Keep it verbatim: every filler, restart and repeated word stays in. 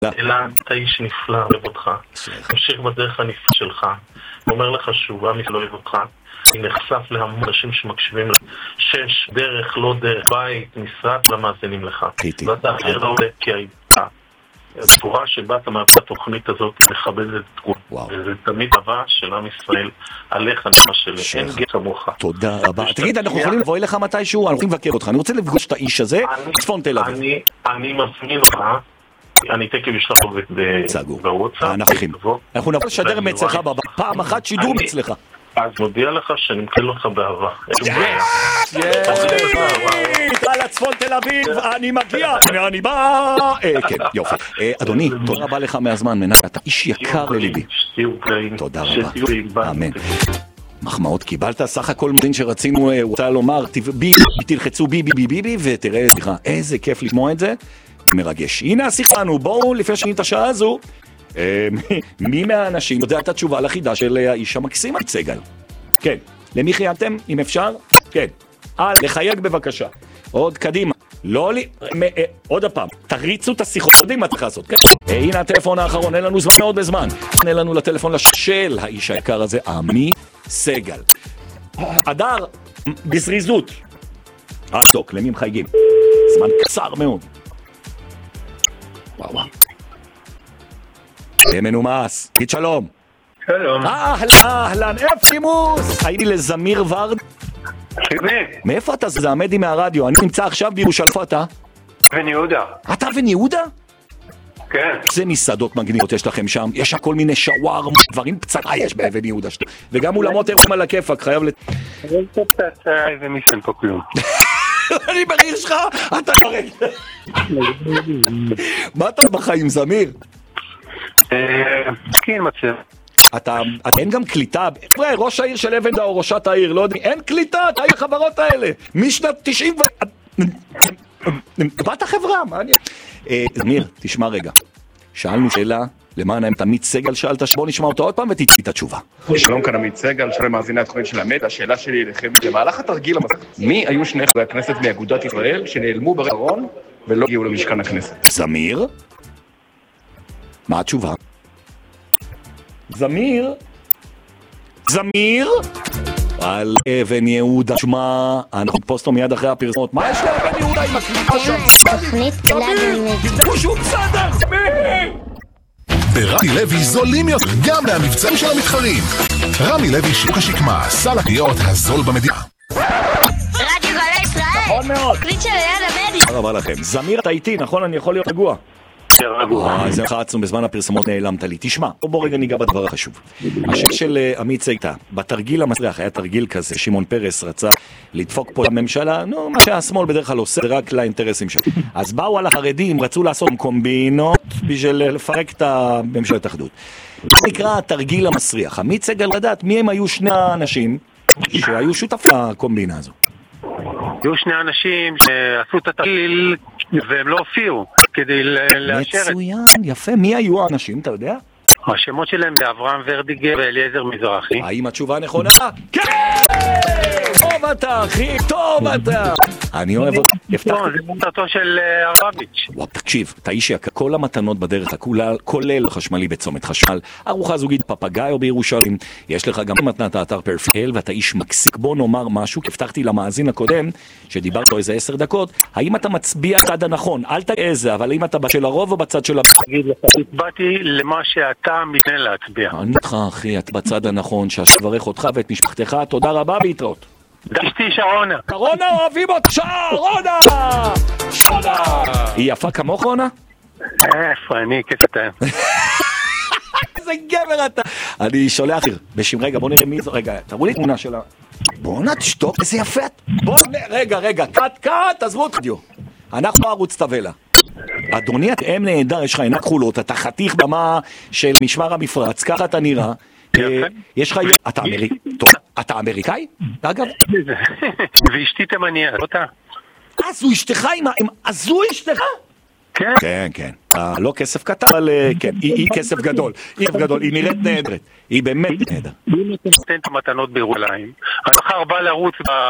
אלא אתה איש נפלא, אוהב אותך. תמשיך בדרך הנפלא שלך. אומר לך שוב, עם ישראל אוהב אותך. אני נחשף להמון אנשים שמקשיבים לך. שש, דרך, לא דרך, בית, משרד, למאזינים לך. ואתה אחר לא עולה, כי הייתה. התורה שבאת מהפת התוכנית הזאת מכבדת את כולם. וזה תמיד אהבה של עם ישראל עליך, נשמע שלי. אין גאה כמוך. תודה רבה. תגיד, אנחנו יכולים לבוא אליך מתישהו? אנחנו יכולים לבקר אותך. אני רוצה לפגוש את האיש הזה, צפון תל אביב. אני מזמין לך. אני תקף אשלח בוואטסאפ. אנחנו נבוא לשדר מאצלך פעם אחת שידור מאצלך. אז מודיע לך שאני מקל אותך באהבה. יש! יש! על הצפון תל אביב, אני מגיע, אני בא! כן, יופי. אדוני, תודה רבה לך מהזמן, מנהל, אתה איש יקר לליבי. תודה רבה. אמן. מחמאות קיבלת, סך הכל מודין שרצינו, הוא רוצה לומר, תלחצו בי בי בי בי בי, ותראה, סליחה, איזה כיף לשמוע את זה. מרגש. הנה השיחה לנו, בואו לפני שני את השעה הזו. מי מהאנשים יודע את התשובה לחידה של האיש המקסים סגל? כן. למי חייגתם, אם אפשר? כן. אה, לחייג בבקשה. עוד קדימה. לא לי... עוד הפעם. תריצו את השיחות. יודעים מה צריך לעשות, כן? הנה הטלפון האחרון, אין לנו זמן מאוד בזמן. אין לנו לטלפון של האיש היקר הזה, עמי סגל. אדר, בזריזות. אה, סוק, למי מחייגים? זמן קצר מאוד. וואו וואו. מנומס, תגיד שלום. שלום. אהלן, אהלן, אפימוס. הייתי לזמיר ורד. מאיפה אתה? זה עמדי מהרדיו. אני נמצא עכשיו בירושלים. איפה אתה? בן יהודה. אתה בן יהודה? כן. זה מסעדות מגניבות יש לכם שם. יש כל מיני שווארם, דברים פצעה יש בבן יהודה. וגם אולמות אירועים על הכיפק, חייב לת... אני קצת פצעה, איזה מסעד פה כלום. אני בעיר שלך, אתה קורא. מה אתה בחיים, זמיר? כן, מצב. אתה, אין גם קליטה, ראש העיר של אבן או ראשת העיר, לא יודע, אין קליטה, אתה העיר החברות האלה, משנת תשעים ו... בת החברה, מה אני... זמיר, תשמע רגע, שאלנו שאלה, למען האמת, עמית סגל שאלת, בוא נשמע אותו עוד פעם ותתתי את התשובה. שלום כאן עמית סגל, שלום מאזיני התוכנית של המד, השאלה שלי אליכם, במהלך התרגיל המסך, מי היו שני חברי הכנסת מאגודת ישראל שנעלמו ברערון ולא הגיעו למשכן הכנסת? זמיר? מה התשובה? זמיר? זמיר? על אבן יהודה, שמה, אנחנו פוסטו מיד אחרי הפרסומות. מה יש לאבן יהודה עם הקליפה שם? תוכנית תלת תבדקו שהוא בסדר, זמיר! ברמי לוי זולים יותר גם מהמבצעים של המתחרים. רמי לוי שוק השקמה, סל הקניות הזול במדינה. רדיו גלי ישראל. נכון מאוד. תוכנית של ליד המדי. תודה רבה לכם. זמיר, אתה איתי, נכון? אני יכול להיות רגוע. אה, זה חצנו, בזמן הפרסומות נעלמת לי. תשמע, בוא רגע ניגע בדבר החשוב. השם של עמית סגל, בתרגיל המסריח, היה תרגיל כזה, שמעון פרס רצה לדפוק פה לממשלה, נו, מה שהשמאל בדרך כלל עושה, זה רק לאינטרסים שלו. אז באו על החרדים, רצו לעשות קומבינות בשביל לפרק את הממשלת האחדות. זה נקרא התרגיל המסריח. עמית סגל לדעת מי הם היו שני האנשים שהיו שותפים לקומבינה הזו. היו שני אנשים שעשו את התרגיל והם לא הופיעו כדי לאשר את... מצוין, יפה. מי היו האנשים, אתה יודע? השמות שלהם זה אברהם ורדיגר ואליעזר מזרחי. האם התשובה נכונה? כן! טוב אתה, אחי, טוב אתה! אני אוהב אותך. לא, זה מותרתו של הרביץ'. וואו, תקשיב, אתה איש יקר, כל המתנות בדרך, כולל חשמלי בצומת חשמל, ארוחה זוגית פפגאי או בירושלים, יש לך גם מתנת האתר פרפל, ואתה איש מקסיק. בוא נאמר משהו, הבטחתי למאזין הקודם, שדיברת לו איזה עשר דקות, האם אתה מצביע צד הנכון? אל תגיד איזה, אבל האם אתה בצד הרוב או בצד של... תגיד לך, הצבעתי למה שאתה מתנהל להצביע. אני איתך, אחי, אתה בצד הנכון, שאשברך אותך ואת משפחתך, תודה רבה בהתראות. דשתי שרונה. שרונה אוהבים אותך, שרונה! שרונה! היא יפה כמוך, רונה? איפה, אני כסתן. איזה גבר אתה. אני שולח לך, בשם רגע, בוא נראה מי זו, רגע, תראו לי תמונה שלה. בוא נתשתוק, איזה יפה. בוא, רגע, רגע, קט, קט, עזבו את רדיו. אנחנו ערוץ תבלה. אדוני, הם נהדר, יש לך עינה כחולות, אתה חתיך במה של משמר המפרץ, ככה אתה נראה. יש לך... אתה אמריקאי? אתה אמריקאי? אגב? ואשתי תימניה, אותה. אז זו אשתך עם... אז זו אשתך? כן. כן, כן. לא כסף קטן, אבל כן, היא כסף גדול. היא כסף גדול, היא נראית נהדרת. היא באמת נהדר. היא נותנת מתנות בירושלים. המחר בא לרוץ